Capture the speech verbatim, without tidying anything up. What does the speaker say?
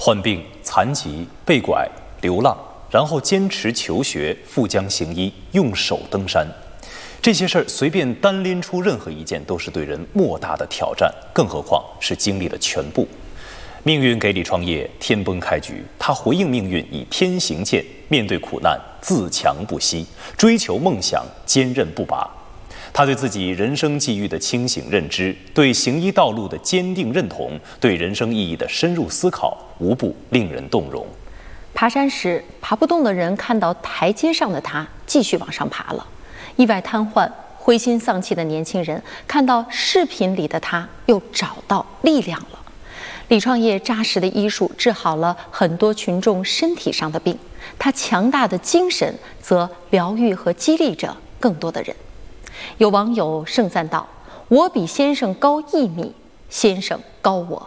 患病、残疾、被拐、流浪，然后坚持求学，赴江行医，用手登山。这些事儿随便单拎出任何一件，都是对人莫大的挑战，更何况是经历了全部。命运给李创业天崩开局，他回应命运以天行健，面对苦难自强不息，追求梦想坚韧不拔。他对自己人生际遇的清醒认知，对行医道路的坚定认同，对人生意义的深入思考，无不令人动容。 爬山时，爬不动的人看到台阶上的他，继续往上爬了；意外瘫痪、灰心丧气的年轻人看到视频里的他，又找到力量了。李创业扎实的医术治好了很多群众身体上的病，他强大的精神则疗愈和激励着更多的人。有网友盛赞道：“我比先生高一米，先生高我